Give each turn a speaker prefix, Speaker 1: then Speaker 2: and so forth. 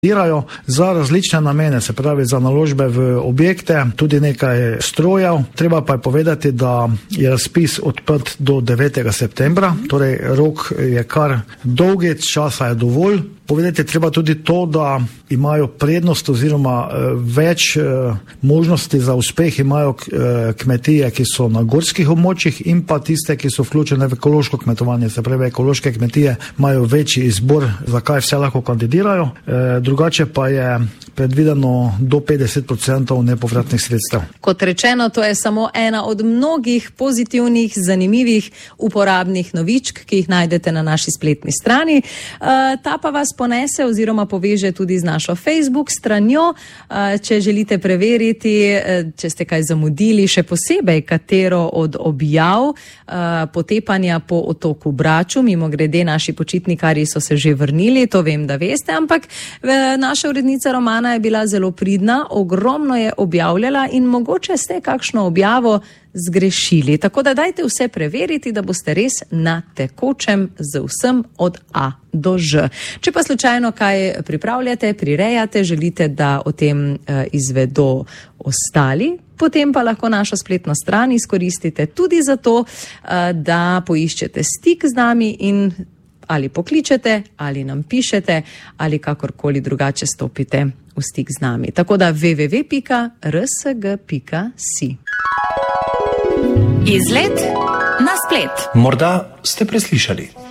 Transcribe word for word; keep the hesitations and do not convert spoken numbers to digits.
Speaker 1: za različne namene, se pravi za naložbe v objekte, tudi nekaj strojev. Treba pa je povedati, da je razpis odprt do devetega septembra, torej rok je kar dolgi, časa je dovolj. Povedati treba tudi to, da imajo prednost oziroma več možnosti za uspeh imajo kmetije, ki so na gorskih območjih in pa tiste, ki so vključene v ekološko kmetovanje. Se pravi, ekološke kmetije imajo večji izbor, zakaj vse lahko kandidirajo. Drugače pa je predvideno do petdeset odstotkov nepovratnih sredstev.
Speaker 2: Kot rečeno, to je samo ena od mnogih pozitivnih, zanimivih, uporabnih novičk, ki jih najdete na naši spletni strani. Ta pa vas ponese oziroma poveže tudi z našo Facebook stranjo. Če želite preveriti, če ste kaj zamudili, še posebej katero od objav potepanja po otoku Braču, mimo grede naši počitnikarji so se že vrnili, to vem, da veste, ampak naša urednica Romana je bila zelo pridna, ogromno je objavljala in mogoče ste kakšno objavo zgrešili. Tako da dajte vse preveriti, da boste res na tekočem z vsem od A do Ž. Če pa slučajno kaj pripravljate, prirejate, želite, da o tem izvedo ostali, potem pa lahko našo spletno stran izkoristite tudi za to, da poiščete stik z nami in ali pokličete, ali nam pišete, ali kakorkoli drugače stopite v stik z nami. Tako da w w w pika r s g pika si.
Speaker 3: Izlet na splet.
Speaker 4: Morda ste preslišali.